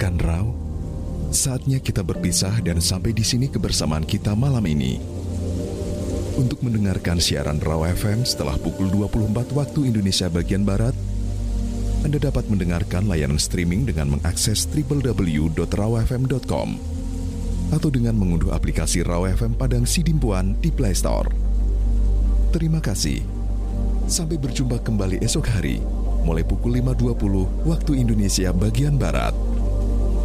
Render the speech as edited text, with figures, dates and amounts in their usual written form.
mendengarkan Raw? Saatnya kita berpisah dan sampai di sini kebersamaan kita malam ini. Untuk mendengarkan siaran Raw FM setelah pukul 24 waktu Indonesia bagian Barat, Anda dapat mendengarkan layanan streaming dengan mengakses www.rawfm.com atau dengan mengunduh aplikasi Raw FM Padang Sidimpuan di Play Store. Terima kasih. Sampai berjumpa kembali esok hari, mulai pukul 5.20 waktu Indonesia bagian Barat.